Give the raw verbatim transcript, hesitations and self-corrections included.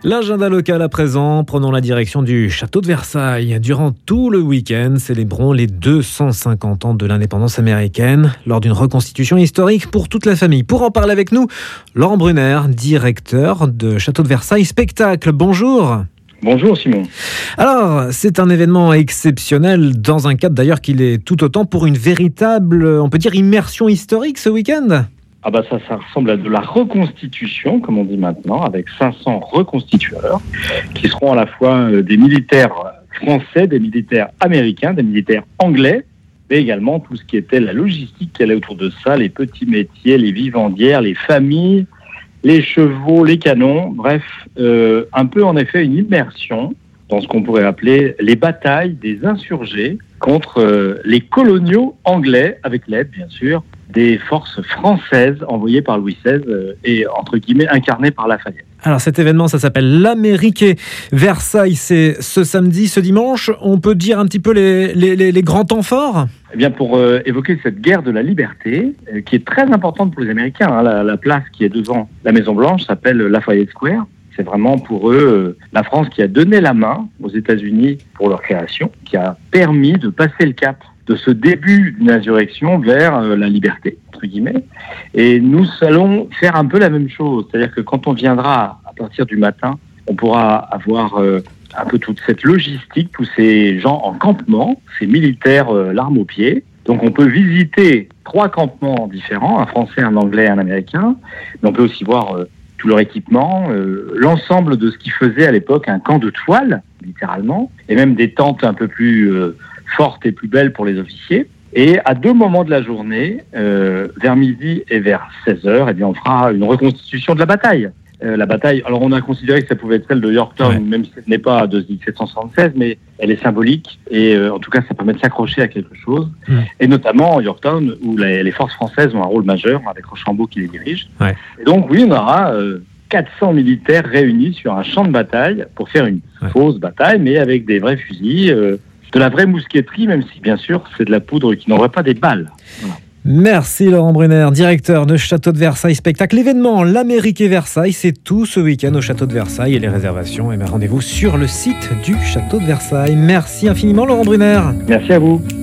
L'agenda local à présent, prenons la direction du château de Versailles. Durant tout le week-end, célébrons les deux cent cinquante ans de l'indépendance américaine lors d'une reconstitution historique pour toute la famille. Pour en parler avec nous, Laurent Brunner, directeur de Château de Versailles Spectacle. Bonjour. Bonjour Simon. Alors, c'est un événement exceptionnel dans un cadre d'ailleurs qu'il est tout autant pour une véritable, on peut dire, immersion historique ce week-end. Ah bah ça, ça ressemble à de la reconstitution, comme on dit maintenant, avec cinq cents reconstitueurs qui seront à la fois des militaires français, des militaires américains, des militaires anglais, mais également tout ce qui était la logistique qui allait autour de ça, les petits métiers, les vivandières, les familles, les chevaux, les canons, bref, euh, un peu en effet une immersion dans ce qu'on pourrait appeler les batailles des insurgés contre euh, les coloniaux anglais, avec l'aide bien sûr des forces françaises envoyées par Louis seize euh, et entre guillemets incarnées par Lafayette. Alors cet événement, ça s'appelle l'Amérique Versailles, c'est ce samedi, ce dimanche. On peut dire un petit peu les, les, les, les grands temps forts ? Eh bien, pour euh, évoquer cette guerre de la liberté, euh, qui est très importante pour les Américains, hein, la, la place qui est devant la Maison-Blanche s'appelle Lafayette Square. C'est vraiment pour eux euh, la France qui a donné la main aux États-Unis pour leur création, qui a permis de passer le cap de ce début d'une insurrection vers euh, la liberté, entre guillemets. Et nous allons faire un peu la même chose. C'est-à-dire que quand on viendra à partir du matin, on pourra avoir euh, un peu toute cette logistique, tous ces gens en campement, ces militaires euh, l'arme au pied. Donc on peut visiter trois campements différents, un français, un anglais, un américain. Mais on peut aussi voir euh, tout leur équipement, euh, l'ensemble de ce qui faisait à l'époque un camp de toile, littéralement, et même des tentes un peu plus euh, fortes et plus belles pour les officiers. Et à deux moments de la journée, euh, vers midi et vers seize heures, eh bien, on fera une reconstitution de la bataille. Euh, la bataille, alors on a considéré que ça pouvait être celle de Yorktown, ouais. Même si ce n'est pas de mille sept cent soixante-seize, mais elle est symbolique et euh, en tout cas ça permet de s'accrocher à quelque chose. Ouais. Et notamment Yorktown où les, les forces françaises ont un rôle majeur avec Rochambeau qui les dirige. Ouais. Et donc oui, on aura euh, quatre cents militaires réunis sur un champ de bataille pour faire une ouais. fausse bataille, mais avec des vrais fusils, euh, de la vraie mousqueterie, même si bien sûr c'est de la poudre qui n'envoie pas des balles. Voilà. Merci Laurent Brunner, directeur de Château de Versailles Spectacle. L'événement l'Amérique Versailles, c'est tout ce week-end au Château de Versailles et les réservations, et bien rendez-vous sur le site du Château de Versailles. Merci infiniment Laurent Brunner. Merci à vous.